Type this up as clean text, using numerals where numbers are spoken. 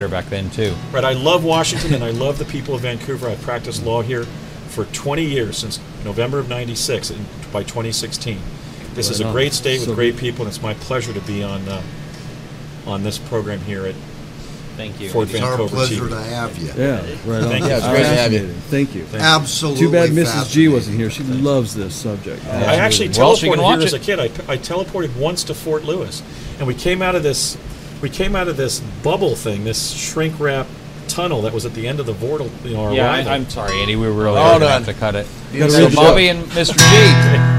back then too. Right, I love Washington and I love the people of Vancouver. I've practiced law here for 20 years, since November of '96, and by 2016. This is a great state with great people, and it's my pleasure to be on this program here at Thank you. Fort It's our Vancouver pleasure TV. to have you. Yeah, right on. Thank you. Yeah, it's great to have you. Thank you. Absolutely. Too bad Mrs. G fascinating. wasn't here. She loves this subject. I actually Well, she can teleported watch here as a it. kid. I teleported once to Fort Lewis, and we came out of this bubble thing, this shrink wrap tunnel that was at the end of the Vortal, our Yeah, arrival. I'm sorry, Andy. We were really Hold going to on. have to cut it. gotta So read the Bobby and Mr. G.